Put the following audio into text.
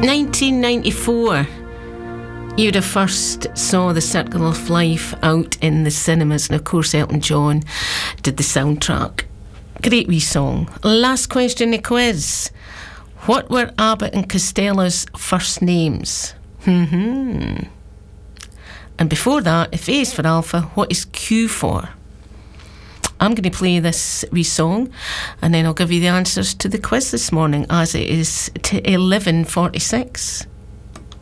1994, you'd have first saw The Circle of Life out in the cinemas, and of course Elton John did the soundtrack. Great wee song. Last question in the quiz. What were Abbott and Costello's first names? And before that, if A is for Alpha, what is Q for? I'm going to play this wee song, and then I'll give you the answers to the quiz this morning, as it is to 11:46.